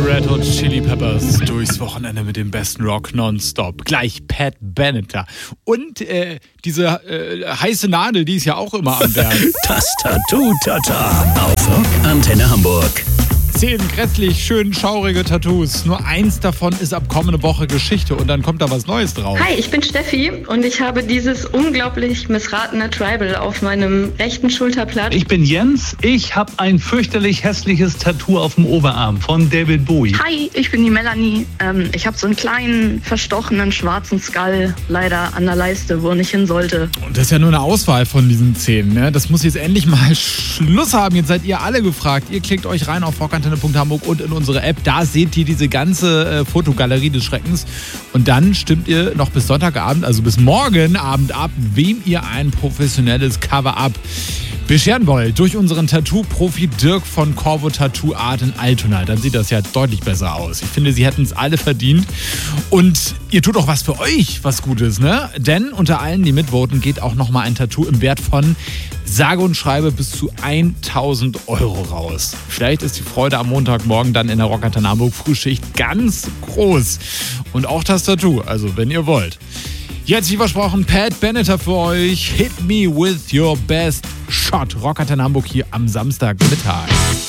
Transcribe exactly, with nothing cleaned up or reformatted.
Red Hot Chili Peppers durchs Wochenende mit dem besten Rock nonstop. Gleich Pat Benatar. Und äh, diese äh, heiße Nadel, die ist ja auch immer am Berg. Das Tattoo-Tata auf Rock Antenne Hamburg. Zehn grässlich schön schaurige Tattoos. Nur eins davon ist ab kommende Woche Geschichte und dann kommt da was Neues drauf. Hi, ich bin Steffi und ich habe dieses unglaublich missratene Tribal auf meinem rechten Schulterblatt. Ich bin Jens. Ich habe ein fürchterlich hässliches Tattoo auf dem Oberarm von David Bowie. Hi, ich bin die Melanie. Ähm, ich habe so einen kleinen, verstochenen schwarzen Skull leider an der Leiste, wo er nicht hin sollte. Und das ist ja nur eine Auswahl von diesen zehn. Ne? Das muss jetzt endlich mal Schluss haben. Jetzt seid ihr alle gefragt. Ihr klickt euch rein auf rockantenne punkt hamburg und in unsere App. Da seht ihr diese ganze äh, Fotogalerie des Schreckens. Und dann stimmt ihr noch bis Sonntagabend, also bis morgen Abend ab, wem ihr ein professionelles Cover-Up bescheren wollt. Durch unseren Tattoo-Profi Dirk von Corvo Tattoo Art in Altona. Dann sieht das ja deutlich besser aus. Ich finde, sie hätten es alle verdient. Und ihr tut auch was für euch, was Gutes, ne? Denn unter allen, die mitvoten, geht auch nochmal ein Tattoo im Wert von sage und schreibe bis zu tausend Euro raus. Vielleicht ist die Freude am Montagmorgen dann in der Rock Antenne Hamburg Frühschicht ganz groß. Und auch das Tattoo, also wenn ihr wollt. Jetzt, wie versprochen, Pat Benatar für euch. Hit me with your best shot. Rock Antenne Hamburg hier am Samstagmittag.